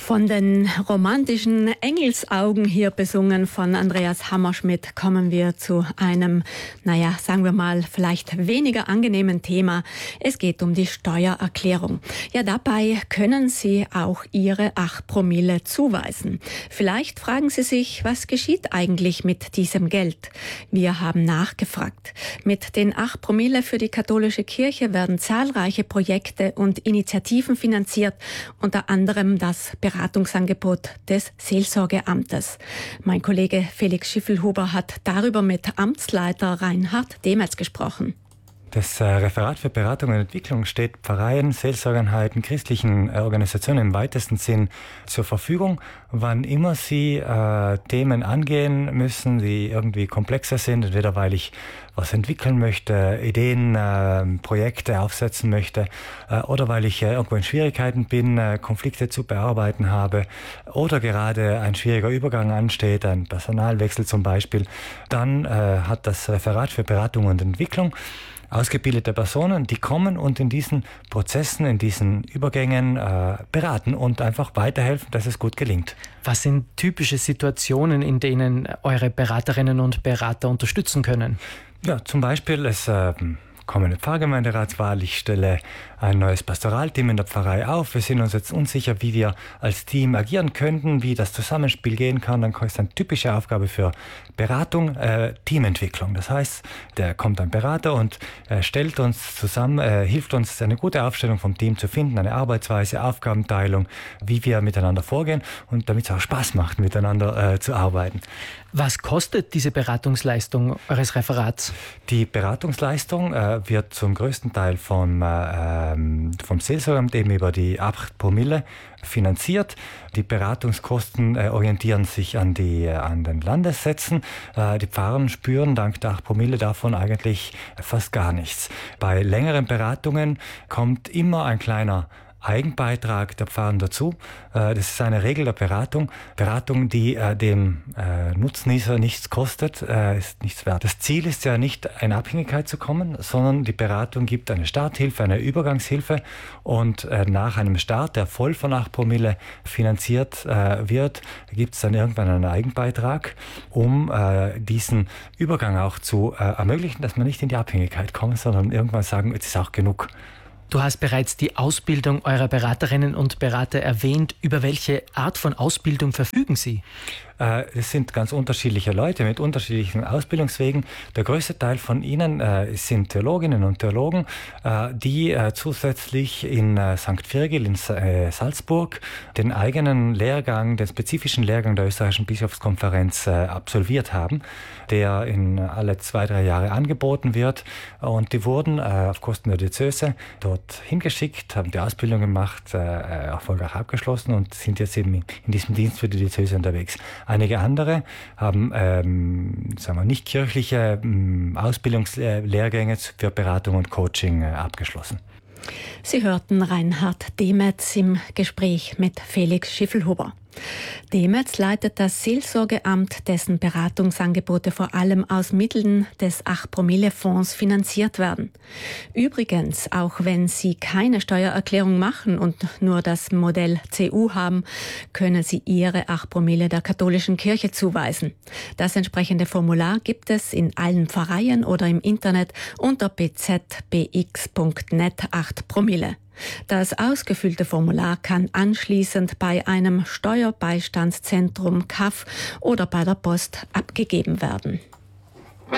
Von den romantischen Engelsaugen, hier besungen von Andreas Hammerschmidt, kommen wir zu einem, sagen wir mal, vielleicht weniger angenehmen Thema. Es geht um die Steuererklärung. Ja, dabei können Sie auch Ihre 8 Promille zuweisen. Vielleicht fragen Sie sich, was geschieht eigentlich mit diesem Geld? Wir haben nachgefragt. Mit den 8 Promille für die katholische Kirche werden zahlreiche Projekte und Initiativen finanziert, unter anderem das Beratungsangebot des Seelsorgeamtes. Mein Kollege Felix Schiffelhuber hat darüber mit Amtsleiter Reinhard Demetz gesprochen. Das Referat für Beratung und Entwicklung steht Pfarreien, Seelsorgereinheiten, christlichen Organisationen im weitesten Sinn zur Verfügung, wann immer sie Themen angehen müssen, die irgendwie komplexer sind, entweder weil ich was entwickeln möchte, Ideen, Projekte aufsetzen möchte oder weil ich irgendwo in Schwierigkeiten bin, Konflikte zu bearbeiten habe oder gerade ein schwieriger Übergang ansteht, ein Personalwechsel zum Beispiel, dann hat das Referat für Beratung und Entwicklung ausgebildete Personen, die kommen und in diesen Prozessen, in diesen Übergängen beraten und einfach weiterhelfen, dass es gut gelingt. Was sind typische Situationen, in denen eure Beraterinnen und Berater unterstützen können? Ja, zum Beispiel kommende Pfarrgemeinderatswahl. Ich stelle ein neues Pastoralteam in der Pfarrei auf. Wir sind uns jetzt unsicher, wie wir als Team agieren könnten, wie das Zusammenspiel gehen kann. Dann ist eine typische Aufgabe für Beratung, Teamentwicklung. Das heißt, da kommt ein Berater und stellt uns zusammen, hilft uns, eine gute Aufstellung vom Team zu finden, eine Arbeitsweise, Aufgabenteilung, wie wir miteinander vorgehen und damit es auch Spaß macht, miteinander zu arbeiten. Was kostet diese Beratungsleistung eures Referats? Die Beratungsleistung wird zum größten Teil vom Seelsorgeamt eben über die 8 Promille finanziert. Die Beratungskosten orientieren sich an den Landessätzen. Die Pfarrer spüren dank der 8 Promille davon eigentlich fast gar nichts. Bei längeren Beratungen kommt immer ein kleiner Eigenbeitrag der Pfarrer dazu. Das ist eine Regel der Beratung. Beratung, die dem Nutznießer nichts kostet, ist nichts wert. Das Ziel ist ja nicht, in Abhängigkeit zu kommen, sondern die Beratung gibt eine Starthilfe, eine Übergangshilfe und nach einem Start, der voll von 8 Promille finanziert wird, gibt es dann irgendwann einen Eigenbeitrag, um diesen Übergang auch zu ermöglichen, dass man nicht in die Abhängigkeit kommt, sondern irgendwann sagen, jetzt ist auch genug. Du hast bereits die Ausbildung eurer Beraterinnen und Berater erwähnt. Über welche Art von Ausbildung verfügen Sie? Es sind ganz unterschiedliche Leute mit unterschiedlichen Ausbildungswegen. Der größte Teil von ihnen sind Theologinnen und Theologen, die zusätzlich in St. Virgil in Salzburg den eigenen Lehrgang, den spezifischen Lehrgang der Österreichischen Bischofskonferenz absolviert haben, der in alle 2-3 Jahre angeboten wird. Und die wurden auf Kosten der Diözese dort hingeschickt, haben die Ausbildung gemacht, erfolgreich abgeschlossen und sind jetzt eben in diesem Dienst für die Diözese unterwegs. Einige andere haben nicht kirchliche Ausbildungslehrgänge für Beratung und Coaching abgeschlossen. Sie hörten Reinhard Demetz im Gespräch mit Felix Schiffelhuber. Demetz leitet das Seelsorgeamt, dessen Beratungsangebote vor allem aus Mitteln des 8-Promille-Fonds finanziert werden. Übrigens, auch wenn Sie keine Steuererklärung machen und nur das Modell CU haben, können Sie Ihre 8 Promille der katholischen Kirche zuweisen. Das entsprechende Formular gibt es in allen Pfarreien oder im Internet unter bzbx.net 8 Promille. Das ausgefüllte Formular kann anschließend bei einem Steuerbeistandszentrum KAF oder bei der Post abgegeben werden.